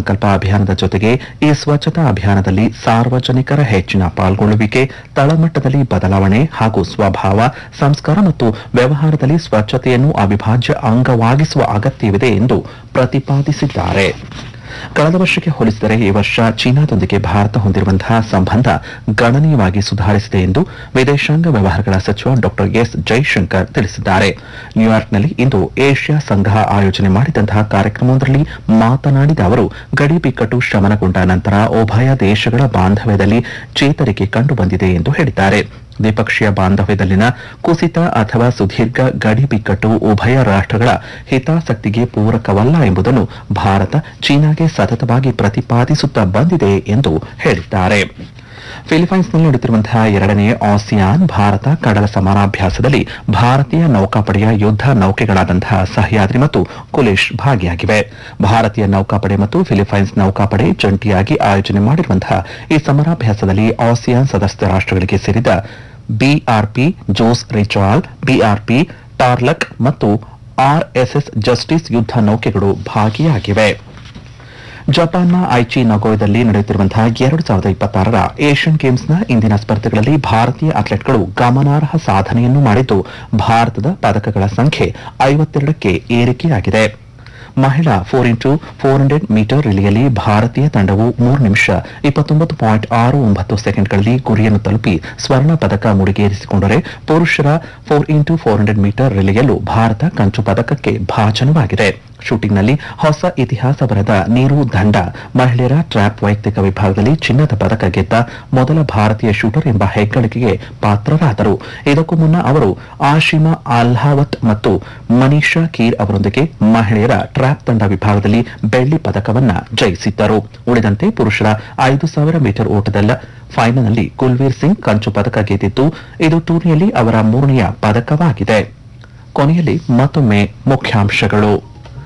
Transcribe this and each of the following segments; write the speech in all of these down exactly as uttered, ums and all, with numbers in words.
ಸಂಕಲ್ಪ ಅಭಿಯಾನದ ಜೊತೆಗೆ ಈ ಸ್ವಚ್ಛತಾ ಅಭಿಯಾನದಲ್ಲಿ ಸಾರ್ವಜನಿಕರ ಹೆಚ್ಚಿನ ಪಾಲ್ಗೊಳ್ಳುವಿಕೆ, ತಳಮಟ್ಟದಲ್ಲಿ ಬದಲಾವಣೆ ಹಾಗೂ ಸ್ವಭಾವ, ಸಂಸ್ಕಾರ ಮತ್ತು ವ್ಯವಹಾರದಲ್ಲಿ ಸ್ವಚ್ಛತೆಯನ್ನು ಅವಿಭಾಜ್ಯ ಅಂಗವಾಗಿಸುವ ಅಗತ್ಯವಿದೆ ಎಂದು ಪ್ರತಿಪಾದಿಸಿದ್ದಾರೆ. ಕಳೆದ ವರ್ಷಕ್ಕೆ ಹೋಲಿಸಿದರೆ ಈ ವರ್ಷ ಚೀನಾದೊಂದಿಗೆ ಭಾರತ ಹೊಂದಿರುವಂತಹ ಸಂಬಂಧ ಗಣನೀಯವಾಗಿ ಸುಧಾರಿಸಿದೆ ಎಂದು ವಿದೇಶಾಂಗ ವ್ಯವಹಾರಗಳ ಸಚಿವ ಡಾ ಎಸ್ ಜೈಶಂಕರ್ ತಿಳಿಸಿದ್ದಾರೆ. ನ್ಯೂಯಾರ್ಕ್ನಲ್ಲಿ ಇಂದು ಏಷ್ಯಾ ಸಂಘ ಆಯೋಜನೆ ಮಾಡಿದಂತಹ ಕಾರ್ಯಕ್ರಮವೊಂದರಲ್ಲಿ ಮಾತನಾಡಿದ ಅವರು, ಗಡಿ ಬಿಕ್ಕಟ್ಟು ಶಮನಗೊಂಡ ನಂತರ ಉಭಯ ದೇಶಗಳ ಬಾಂಧವ್ಯದಲ್ಲಿ ಚೇತರಿಕೆ ಕಂಡುಬಂದಿದೆ ಎಂದು ಹೇಳಿದ್ದಾರೆ. ದ್ವಿಪಕ್ಷೀಯ ಬಾಂಧವ್ಯದಲ್ಲಿನ ಕುಸಿತ ಅಥವಾ ಸುದೀರ್ಘ ಗಡಿ ಬಿಕ್ಕಟ್ಟು ಉಭಯ ರಾಷ್ಟಗಳ ಹಿತಾಸಕ್ತಿಗೆ ಪೂರಕವಲ್ಲ ಎಂಬುದನ್ನು ಭಾರತ ಚೀನಾಗೆ ಸತತವಾಗಿ ಪ್ರತಿಪಾದಿಸುತ್ತಾ ಬಂದಿದೆ ಎಂದು ಹೇಳಿದ್ದಾರೆ. ಫಿಲಿಪೈನ್ಸ್ನಲ್ಲಿ ನಡೆಯುತ್ತಿರುವಂತಹ ಎರಡನೇ ಆಸಿಯಾನ್ ಭಾರತ ಕಡಲ ಸಮರಾಭ್ಯಾಸದಲ್ಲಿ ಭಾರತೀಯ ನೌಕಾಪಡೆಯ ಯುದ್ಧ ನೌಕೆಗಳಾದಂತಹ ಸಹ್ಯಾದ್ರಿ ಮತ್ತು ಕುಲಿಶ್ ಭಾಗಿಯಾಗಿವೆ. ಭಾರತೀಯ ನೌಕಾಪಡೆ ಮತ್ತು ಫಿಲಿಪೈನ್ಸ್ ನೌಕಾಪಡೆ ಜಂಟಿಯಾಗಿ ಆಯೋಜನೆ ಮಾಡಿರುವಂತಹ ಈ ಸಮರಾಭ್ಯಾಸದಲ್ಲಿ ಆಸಿಯಾನ್ ಸದಸ್ಯ ರಾಷ್ಟಗಳಿಗೆ ಸೇರಿದ ಬಿಆರ್ಪಿ ಜೋಸ್ ರಿಚಾಲ್, ಬಿಆರ್ಪಿ ಟಾರ್ಲಕ್ ಮತ್ತು ಆರ್ಎಸ್ಎಸ್ ಜಸ್ಟಿಸ್ ಯುದ್ಧ ನೌಕೆಗಳು ಭಾಗಿಯಾಗಿವೆ. ಜಪಾನ್ನ ಐಚಿ ನಗೋಯದಲ್ಲಿ ನಡೆಯುತ್ತಿರುವಂತಹ ಎರಡು ಸಾವಿರದ ಇಪ್ಪತ್ತಾರರ ಏಷ್ಯನ್ ಗೇಮ್ಸ್ನ ಇಂದಿನ ಸ್ಪರ್ಧೆಗಳಲ್ಲಿ ಭಾರತೀಯ ಅಥ್ಲೆಟ್ಗಳು ಗಮನಾರ್ಹ ಸಾಧನೆಯನ್ನು ಮಾಡಿದ್ದು ಭಾರತದ ಪದಕಗಳ ಸಂಖ್ಯೆ ಐವತ್ತೆರಡಕ್ಕೆ ಏರಿಕೆಯಾಗಿದೆ. ಮಹಿಳಾ four into four hundred metre ರಿಲೆಯಲ್ಲಿ ಭಾರತೀಯ ತಂಡವು ಮೂರು ನಿಮಿಷ ಇಪ್ಪತ್ತೊಂಬತ್ತು ಪಾಯಿಂಟ್ ಆರು ಒಂಬತ್ತು ಸೆಕೆಂಡ್ಗಳಲ್ಲಿ ಗುರಿಯನ್ನು ತಲುಪಿ ಸ್ವರ್ಣ ಪದಕ ಮುಡಿಗೇರಿಸಿಕೊಂಡರೆ, ಪುರುಷರ four into four hundred metre ರಿಲೆಯಲ್ಲೂ Bharat ಕಂಚು ಪದಕಕ್ಕೆ ಭಾಜನವಾಗಿದೆ. ಶೂಟಿಂಗ್ನಲ್ಲಿ ಹೊಸ ಇತಿಹಾಸ ಬರೆದ ನೀರು ದಂಡ ಮಹಿಳೆಯರ ಟ್ರ್ಯಾಪ್ ವೈಯಕ್ತಿಕ ವಿಭಾಗದಲ್ಲಿ ಚಿನ್ನದ ಪದಕ ಗೆದ್ದ ಮೊದಲ ಭಾರತೀಯ ಶೂಟರ್ ಎಂಬ ಹೆಗ್ಗಳಿಕೆಗೆ ಪಾತ್ರರಾದರು. ಇದಕ್ಕೂ ಮುನ್ನ ಅವರು ಆಶಿಮಾ ಅಲ್ಹಾವತ್ ಮತ್ತು ಮನೀಷಾ ಕೀರ್ ಅವರೊಂದಿಗೆ ಮಹಿಳೆಯರ ಟ್ರ್ಯಾಪ್ ತಂಡ ವಿಭಾಗದಲ್ಲಿ ಬೆಳ್ಳಿ ಪದಕವನ್ನ ಜಯಿಸಿದ್ದರು. ಉಳಿದಂತೆ ಪುರುಷರ ಐದು ಸಾವಿರ ಮೀಟರ್ ಓಟದ ಫೈನಲ್ನಲ್ಲಿ ಕುಲ್ವೀರ್ ಸಿಂಗ್ ಕಂಚು ಪದಕ ಗೆದ್ದಿದ್ದು, ಇದು ಟೂರ್ನಿಯಲ್ಲಿ ಅವರ ಮೂರನೆಯ ಪದಕವಾಗಿದೆ. ಕೊನೆಯಲ್ಲಿ ಮತ್ತೊಮ್ಮೆ ಮುಖ್ಯಾಂಶಗಳು.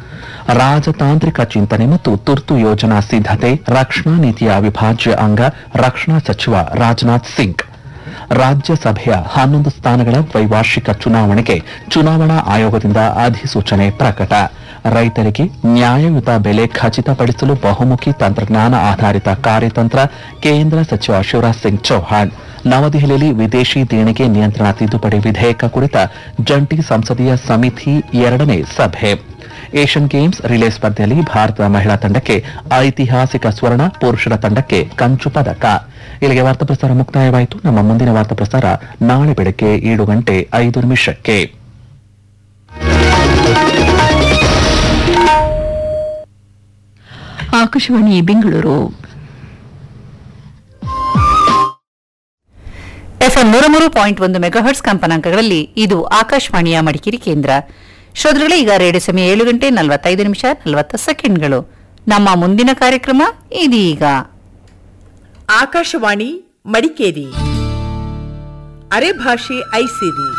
ರಾಜತಾಂತ್ರಿಕ ಚಿಂತನೆ ಮತ್ತು ತುರ್ತು ಯೋಜನಾ ಸಿದ್ದತೆ ರಕ್ಷಣಾ ನೀತಿಯ ಅವಿಭಾಜ್ಯ ಅಂಗ, ರಕ್ಷಣಾ ಸಚಿವ ರಾಜನಾಥ್ ಸಿಂಗ್. ರಾಜ್ಯಸಭೆಯ ಹನ್ನೊಂದು ಸ್ಥಾನಗಳ ದ್ವೈವಾರ್ಷಿಕ ಚುನಾವಣೆಗೆ ಚುನಾವಣಾ ಆಯೋಗದಿಂದ ಅಧಿಸೂಚನೆ ಪ್ರಕಟ. ರೈತರಿಗೆ ನ್ಯಾಯಯುತ ಬೆಲೆ ಖಚಿತಪಡಿಸಲು ಬಹುಮುಖಿ ತಂತ್ರಜ್ಞಾನ ಆಧಾರಿತ ಕಾರ್ಯತಂತ್ರ, ಕೇಂದ್ರ ಸಚಿವ ಶಿವರಾಜ್ ಸಿಂಗ್ ಚೌಹಾಣ್. ನವದೆಹಲಿಯಲ್ಲಿ ವಿದೇಶಿ ದೇಣಿಗೆ ನಿಯಂತ್ರಣ ತಿದ್ದುಪಡಿ ವಿಧೇಯಕ ಕುರಿತ ಜಂಟಿ ಸಂಸದೀಯ ಸಮಿತಿ ಎರಡನೇ ಸಭೆ. ಏಷ್ಯನ್ ಗೇಮ್ಸ್ ರಿಲೇ ಸ್ಪರ್ಧೆಯಲ್ಲಿ ಭಾರತದ ಮಹಿಳಾ ತಂಡಕ್ಕೆ ಐತಿಹಾಸಿಕ ಸ್ವರ್ಣ, ಪುರುಷರ ತಂಡಕ್ಕೆ ಕಂಚು ಪದಕ. ಇಲ್ಲಿಗೆ ವಾರ್ತಾ ಪ್ರಸಾರ ಮುಕ್ತಾಯವಾಯಿತು. ನಮ್ಮ ಮುಂದಿನ ವಾರ್ತಾ ಪ್ರಸಾರ ನಾಳೆ ಬೆಳಗ್ಗೆ ಏಳು ಗಂಟೆ ಐದು ನಿಮಿಷಕ್ಕೆ. ಆಕಾಶವಾಣಿ ಬೆಂಗಳೂರು ಎಫ್ಎಂ ನೂರ ಮೂರು ಪಾಯಿಂಟ್ ಒಂದು ಮೆಗಾಹರ್ಟ್ಸ್ ಕಂಪನಾಂಕಗಳಲ್ಲಿ ಇದು ಆಕಾಶವಾಣಿಯ ಮಡಿಕೇರಿ ಕೇಂದ್ರ. ಶ್ರೋತೃಗಳೇ, ಈಗ ರೇಡಿಯೋ ಸಮಯ ಏಳು ಗಂಟೆ ನಲವತ್ತೈದು ನಿಮಿಷ ನಲವತ್ತು ಸೆಕೆಂಡ್ಗಳು. ನಮ್ಮ ಮುಂದಿನ ಕಾರ್ಯಕ್ರಮ ಇದೀಗ. ಆಕಾಶವಾಣಿ ಮಡಿಕೇರಿ ಅರೆ ಭಾಷೆ ಐಸಿರಿ.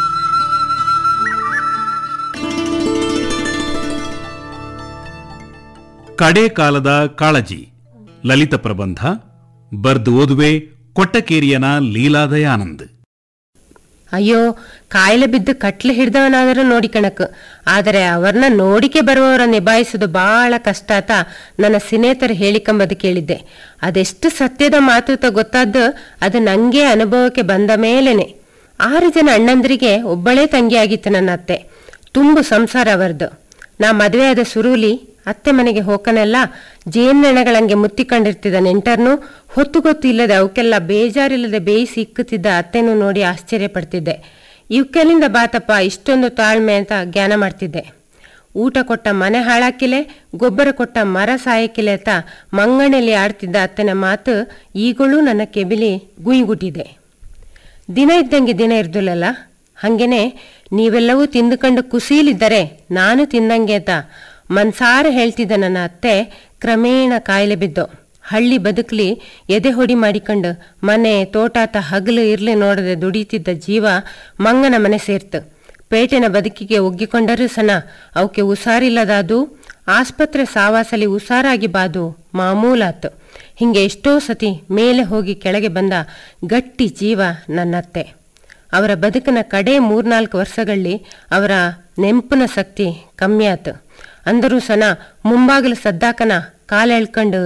ಕಡೆ ಕಾಲದ ಕಾಳಜಿ ಲಲಿತ ಪ್ರಬಂಧ ಬರ್ದು ಓದುವೆ ಕೊಟ್ಟಕೇರಿಯನ ಲೀಲಾದಯಾನಂದ್. ಅಯ್ಯೋ, ಕಾಯಿಲೆ ಬಿದ್ದು ಕಟ್ಲೆ ಹಿಡ್ದವನಾದರೂ ನೋಡಿ ಕಣಕ್, ಆದರೆ ಅವರನ್ನ ನೋಡಿಕೆ ಬರುವವರ ನಿಭಾಯಿಸೋದು ಬಹಳ ಕಷ್ಟ ಆತ ನನ್ನ ಸಿನೇತರು ಹೇಳಿಕೊಂಬದು ಕೇಳಿದ್ದೆ. ಅದೆಷ್ಟು ಸತ್ಯದ ಮಾತುತ ಗೊತ್ತಾದ್ದು ಅದು ನಂಗೆ ಅನುಭವಕ್ಕೆ ಬಂದ ಮೇಲೇನೆ. ಆರು ಜನ ಅಣ್ಣಂದರಿಗೆ ಒಬ್ಬಳೇ ತಂಗಿಯಾಗಿತ್ತು ನನ್ನ ಅತ್ತೆ. ತುಂಬು ಸಂಸಾರ ಅವರದು. ನಾ ಮದುವೆ ಆದ ಸುರೂಲಿ ಅತ್ತೆ ಮನೆಗೆ ಹೋಕನೆಲ್ಲ ಜೇನೆಣಗಳಂಗೆ ಮುತ್ತಿಕೊಂಡಿರ್ತಿದ್ದ ನೆಂಟರ್ನು ಹೊತ್ತು ಗೊತ್ತು ಇಲ್ಲದೆ ಅವಕ್ಕೆಲ್ಲ ಬೇಜಾರಿಲ್ಲದೆ ಬೇಯಿಸಿ ಇಕ್ಕುತ್ತಿದ್ದ ಅತ್ತೆನೂ ನೋಡಿ ಆಶ್ಚರ್ಯ ಪಡ್ತಿದ್ದೆ. ಇವಕ್ಕೆಲ್ಲಿಂದ ಬಾತಪ್ಪ ಇಷ್ಟೊಂದು ತಾಳ್ಮೆ ಅಂತ ಜ್ಞಾನ ಮಾಡ್ತಿದ್ದೆ. ಊಟ ಕೊಟ್ಟ ಮನೆ ಹಾಳಾಕಿಲೆ, ಗೊಬ್ಬರ ಕೊಟ್ಟ ಮರ ಸಾಯಕಿಲೆ ಅಂತ ಮಂಗಣೆಯಲ್ಲಿ ಆಡ್ತಿದ್ದ ಅತ್ತೆನ ಮಾತು ಈಗಳೂ ನನ್ನ ಕೆಬಿಲಿ ಗುಯಿಗುಟ್ಟಿದೆ. ದಿನ ಇದ್ದಂಗೆ ದಿನ ಇರ್ದುಲ್ಲಲ್ಲ, ಹಂಗೇನೆ ನೀವೆಲ್ಲವೂ ತಿಂದುಕೊಂಡು ಕುಸೀಲಿದ್ದರೆ ನಾನು ತಿಂದಂಗೆ ಅಂತ ಮನ್ಸಾರ ಹೇಳ್ತಿದ್ದ ನನ್ನ ಅತ್ತೆ ಕ್ರಮೇಣ ಕಾಯಿಲೆ ಬಿದ್ದು ಹಳ್ಳಿ ಬದುಕಲಿ ಎದೆ ಹೊಡಿ ಮಾಡಿಕೊಂಡು ಮನೆ ತೋಟಾತ ಹಗಲು ಇರ್ಲಿ ನೋಡದೆ ದುಡಿತಿದ್ದ ಜೀವ ಮಂಗನ ಮನೆ ಸೇರ್ತು. ಪೇಟೆನ ಬದುಕಿಗೆ ಒಗ್ಗಿಕೊಂಡರೂ ಸನ ಅವಕ್ಕೆ ಉಸಾರಿಲ್ಲದಾದು. ಆಸ್ಪತ್ರೆ ಸಾವಾಸಲಿ ಉಸಾರಾಗಿ ಬಾದು ಮಾಮೂಲಾತು. ಹಿಂಗೆ ಎಷ್ಟೋ ಸತಿ ಮೇಲೆ ಹೋಗಿ ಕೆಳಗೆ ಬಂದ ಗಟ್ಟಿ ಜೀವ ನನ್ನತ್ತೆ. ಅವರ ಬದುಕಿನ ಕಡೆ ಮೂರ್ನಾಲ್ಕು ವರ್ಷಗಳಲ್ಲಿ ಅವರ ನೆಂಪಿನ ಶಕ್ತಿ ಕಮ್ಮಿ ಆತು. ಅಂದರೂ ಸನ ಮುಂಬಾಗಿಲು ಸದ್ದಾಕನ ಕಾಲೆಳ್ಕೊಂಡು